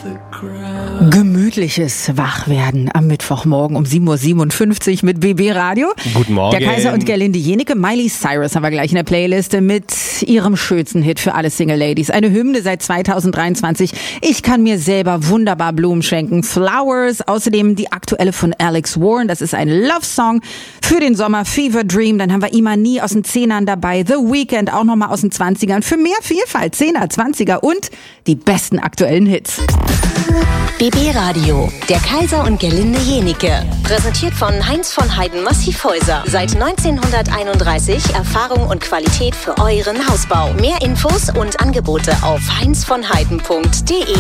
Gemütliches Wachwerden am Mittwochmorgen um 7.57 Uhr mit BB Radio. Guten Morgen. Der Kaiser und Gerlinde Jenike. Miley Cyrus haben wir gleich in der Playliste mit ihrem schönsten Hit für alle Single Ladies. Eine Hymne seit 2023. Ich kann mir selber wunderbar Blumen schenken. Flowers. Außerdem die aktuelle von Alex Warren. Das ist ein Love-Song für den Sommer. Fever Dream. Dann haben wir Imani aus den 10ern dabei. The Weeknd auch nochmal aus den 20ern. Für mehr Vielfalt. 10er, 20er und die besten aktuellen Hits. BB Radio, der Kaiser und Gerlinde Jenike. Präsentiert von Heinz von Heiden Massivhäuser. Seit 1931 Erfahrung und Qualität für euren Hausbau. Mehr Infos und Angebote auf heinzvonheiden.de.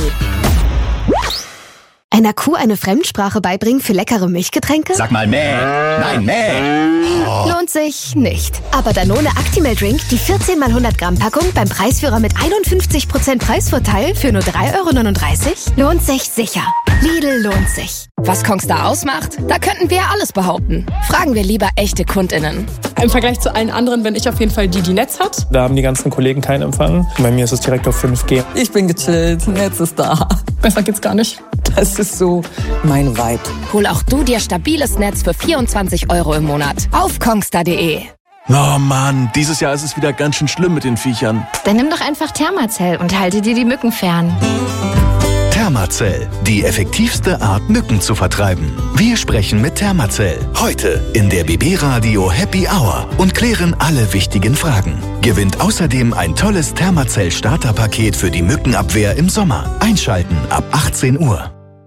Einer Kuh eine Fremdsprache beibringen für leckere Milchgetränke? Sag mal mäh. Nein, mäh. Oh. Lohnt sich nicht. Aber Danone Actimel Drink, die 14 x 100 Gramm Packung beim Preisführer mit 51% Preisvorteil für nur 3,39 €? Lohnt sich sicher. Lidl lohnt sich. Was Kongstar ausmacht? Da könnten wir alles behaupten. Fragen wir lieber echte KundInnen. Im Vergleich zu allen anderen bin ich auf jeden Fall die Netz hat. Da haben die ganzen Kollegen keinen Empfang. Bei mir ist es direkt auf 5G. Ich bin gechillt, Netz ist da. Besser geht's gar nicht. Das ist so mein Vibe. Hol auch du dir stabiles Netz für 24 € im Monat. Auf kongstar.de. Oh Mann, dieses Jahr ist es wieder ganz schön schlimm mit den Viechern. Dann nimm doch einfach Thermacell und halte dir die Mücken fern. Thermacell, die effektivste Art, Mücken zu vertreiben. Wir sprechen mit Thermacell. Heute in der BB Radio Happy Hour und klären alle wichtigen Fragen. Gewinnt außerdem ein tolles Thermacell Starterpaket für die Mückenabwehr im Sommer. Einschalten ab 18 Uhr.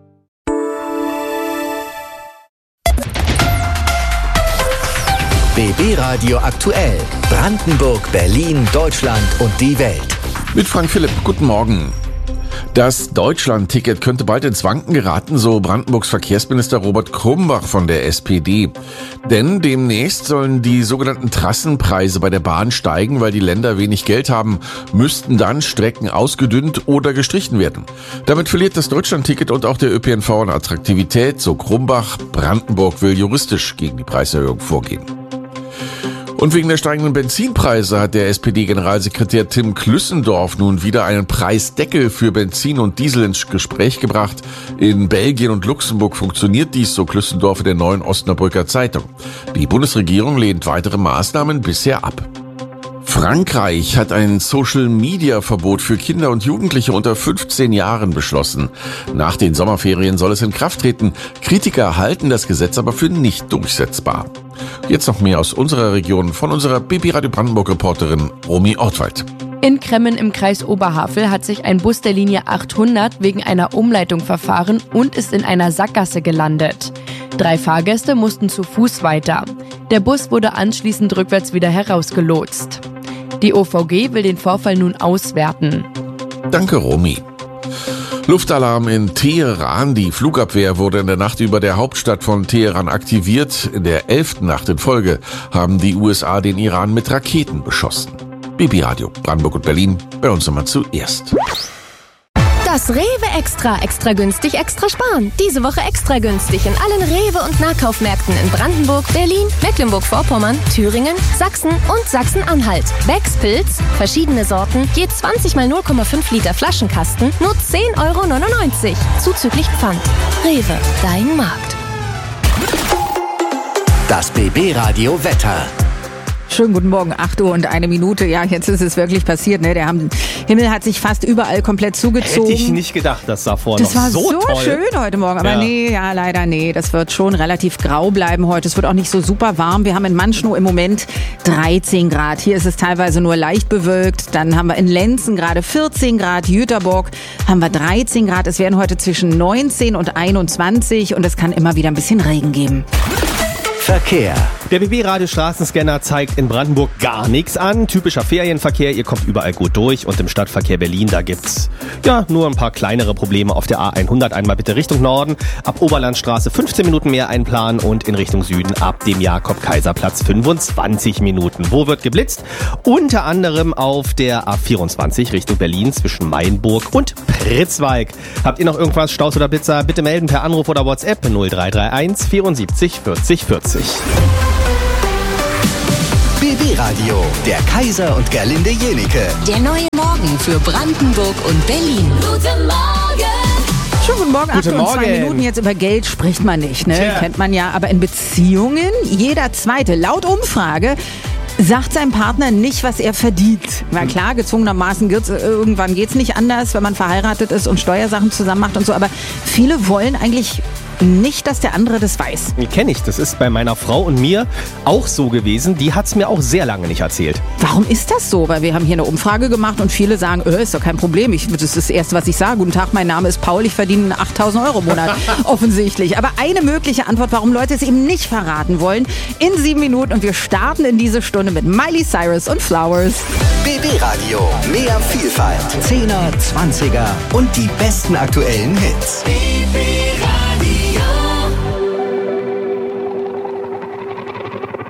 BB Radio aktuell. Brandenburg, Berlin, Deutschland und die Welt. Mit Frank Philipp, guten Morgen. Das Deutschland-Ticket könnte bald ins Wanken geraten, so Brandenburgs Verkehrsminister Robert Krumbach von der SPD. Denn demnächst sollen die sogenannten Trassenpreise bei der Bahn steigen, weil die Länder wenig Geld haben, müssten dann Strecken ausgedünnt oder gestrichen werden. Damit verliert das Deutschland-Ticket und auch der ÖPNV an Attraktivität, so Krumbach. Brandenburg will juristisch gegen die Preiserhöhung vorgehen. Und wegen der steigenden Benzinpreise hat der SPD-Generalsekretär Tim Klüssendorf nun wieder einen Preisdeckel für Benzin und Diesel ins Gespräch gebracht. In Belgien und Luxemburg funktioniert dies, so Klüssendorf in der Neuen Osnabrücker Zeitung. Die Bundesregierung lehnt weitere Maßnahmen bisher ab. Frankreich hat ein Social-Media-Verbot für Kinder und Jugendliche unter 15 Jahren beschlossen. Nach den Sommerferien soll es in Kraft treten. Kritiker halten das Gesetz aber für nicht durchsetzbar. Jetzt noch mehr aus unserer Region von unserer BB Radio Brandenburg-Reporterin Romy Ortwald. In Kremmen im Kreis Oberhavel hat sich ein Bus der Linie 800 wegen einer Umleitung verfahren und ist in einer Sackgasse gelandet. 3 Fahrgäste mussten zu Fuß weiter. Der Bus wurde anschließend rückwärts wieder herausgelotst. Die OVG will den Vorfall nun auswerten. Danke, Romy. Luftalarm in Teheran. Die Flugabwehr wurde in der Nacht über der Hauptstadt von Teheran aktiviert. In der 11. Nacht in Folge haben die USA den Iran mit Raketen beschossen. BB Radio, Brandenburg und Berlin, bei uns nochmal zuerst. Das Rewe Extra günstig, extra sparen. Diese Woche extra günstig in allen Rewe- und Nahkaufmärkten in Brandenburg, Berlin, Mecklenburg-Vorpommern, Thüringen, Sachsen und Sachsen-Anhalt. Becks Pilz, verschiedene Sorten, je 20 x 0,5 Liter Flaschenkasten, nur 10,99 €, zuzüglich Pfand. Rewe, dein Markt. Das BB Radio Wetter. Schönen guten Morgen, 8:01 Uhr. Ja, jetzt ist es wirklich passiert. Ne? Der Himmel hat sich fast überall komplett zugezogen. Hätte ich nicht gedacht, das sah vorher noch Das so war so toll. schön heute Morgen. Aber ja. leider nee. Das wird schon relativ grau bleiben heute. Es wird auch nicht so super warm. Wir haben in Manschnow im Moment 13 Grad. Hier ist es teilweise nur leicht bewölkt. Dann haben wir in Lenzen gerade 14 Grad. Jüterborg haben wir 13 Grad. Es werden heute zwischen 19 und 21 und es kann immer wieder ein bisschen Regen geben. Verkehr. Der BB-Radio-Straßenscanner zeigt in Brandenburg gar nichts an. Typischer Ferienverkehr, ihr kommt überall gut durch. Und im Stadtverkehr Berlin, da gibt's nur ein paar kleinere Probleme. Auf der A100 einmal bitte Richtung Norden. Ab Oberlandstraße 15 Minuten mehr einplanen und in Richtung Süden ab dem Jakob-Kaiser-Platz 25 Minuten. Wo wird geblitzt? Unter anderem auf der A24 Richtung Berlin zwischen Mainburg und Pritzwalk. Habt ihr noch irgendwas, Staus oder Blitzer? Bitte melden per Anruf oder WhatsApp 0331 74 40 40. BB Radio, der Kaiser und Gerlinde Jenike. Der neue Morgen für Brandenburg und Berlin. Guten Morgen! Schönen guten Morgen, 8 und 2 Minuten. Jetzt über Geld spricht man nicht, ne? Kennt man ja. Aber in Beziehungen, jeder Zweite, laut Umfrage, sagt seinem Partner nicht, was er verdient. Na klar, gezwungenermaßen irgendwann geht's nicht anders, wenn man verheiratet ist und Steuersachen zusammen macht und so. Aber viele wollen eigentlich nicht, dass der andere das weiß. Kenne ich. Das ist bei meiner Frau und mir auch so gewesen. Die hat's mir auch sehr lange nicht erzählt. Warum ist das so? Weil wir haben hier eine Umfrage gemacht und viele sagen, ist doch kein Problem. Das ist das Erste, was ich sage. Guten Tag, mein Name ist Paul, ich verdiene 8.000 Euro im Monat. Offensichtlich. Aber eine mögliche Antwort, warum Leute es eben nicht verraten wollen, in 7 Minuten. Und wir starten in diese Stunde mit Miley Cyrus und Flowers. BB Radio. Mehr Vielfalt. 10er, 20er und die besten aktuellen Hits. BB Radio.